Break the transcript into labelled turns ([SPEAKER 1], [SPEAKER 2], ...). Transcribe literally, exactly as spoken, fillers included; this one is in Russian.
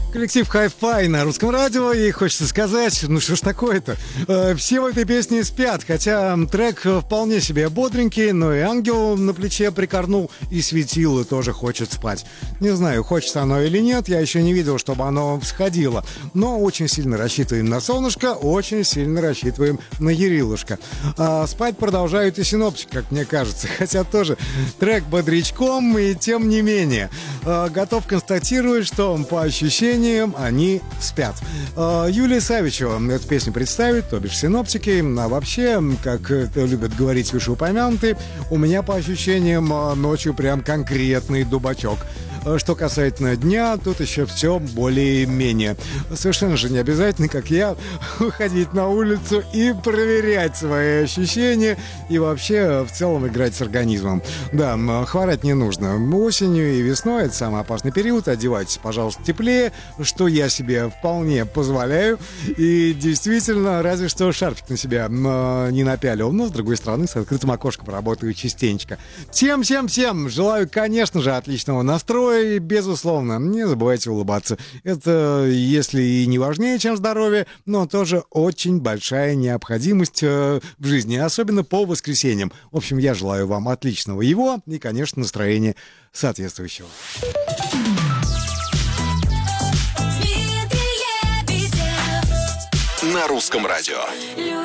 [SPEAKER 1] Коллектив Hi-Fi на русском радио, и хочется сказать, ну что ж такое-то, э, все в этой песне спят, хотя трек вполне себе бодренький, но и ангел на плече прикорнул, и светило тоже хочет спать. Не знаю, хочется оно или нет, я еще не видел, чтобы оно всходило, но очень сильно рассчитываем на солнышко, очень сильно рассчитываем на Ярилушка. А спать продолжают и синоптики, как мне кажется, хотя тоже трек бодрячком, и тем не менее, э, готов констатировать, что по ощущениям они спят. Юлия Савичева эту песню представит, то бишь синоптики. А вообще, как это любят говорить вышеупомянутые, у меня по ощущениям ночью прям конкретный дубачок. Что касательно дня, тут еще все более-менее. Совершенно же не обязательно, как я, выходить на улицу и проверять свои ощущения и вообще в целом играть с организмом. Да, хворать не нужно. Осенью и весной это самый опасный период. Одевайтесь, пожалуйста, теплее, что я себе вполне позволяю. И действительно, разве что шарфик на себя не напялил. Но, с другой стороны, с открытым окошком работаю частенько. Всем-всем-всем желаю, конечно же, отличного настроя. И, безусловно, не забывайте улыбаться. Это, если и не важнее, чем здоровье, но тоже очень большая необходимость э, в жизни, особенно по воскресеньям. В общем, я желаю вам отличного его и, конечно, настроения соответствующего.
[SPEAKER 2] На русском радио.